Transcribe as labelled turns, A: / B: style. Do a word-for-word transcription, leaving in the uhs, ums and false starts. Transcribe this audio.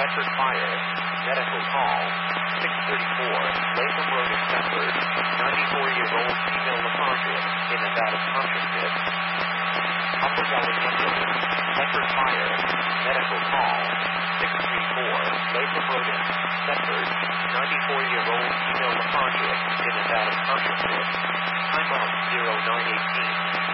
A: Bedford Fire, medical call, six thirty-four, Latham Road in Bedford, ninety-four-year-old female lethargic, in and out of consciousness. Upper Valley Ambulance, Bedford Fire, medical call, six three four, Latham Road in Bedford, ninety-four-year-old female lethargic, in and out of consciousness. Time out zero nine eighteen.